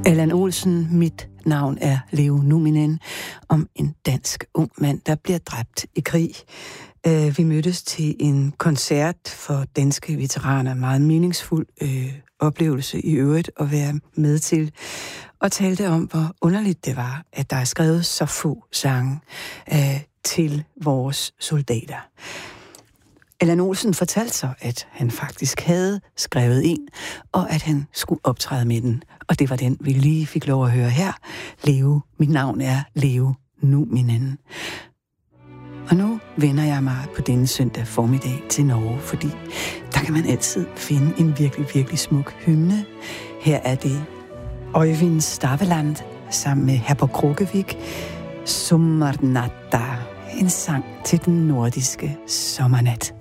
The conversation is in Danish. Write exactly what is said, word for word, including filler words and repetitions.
Allan Olsen, mit navn er Leo Numinen, om en dansk ung mand, der bliver dræbt i krig. Vi mødtes til en koncert for danske veteraner, meget meningsfuld øh, oplevelse i øvrigt at være med til, og talte om, hvor underligt det var, at der er skrevet så få sange øh, til vores soldater. Allan Olsen fortalte så, at han faktisk havde skrevet en, og at han skulle optræde med den. Og det var den, vi lige fik lov at høre her. Leo, mit navn er Leo Numinen. Og nu vender jeg mig på denne søndag formiddag til Norge, fordi der kan man altid finde en virkelig, virkelig smuk hymne. Her er det Øyvind Staveland sammen med Herborg Krogevik, Sommarnatta, en sang til den nordiske sommernat.